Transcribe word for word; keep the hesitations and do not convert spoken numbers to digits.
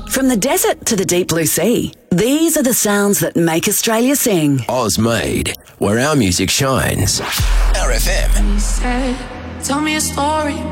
From the desert to the deep blue sea, these are the sounds that make Australia sing. Oz Made, where our music shines. R F M. He said, tell me a story.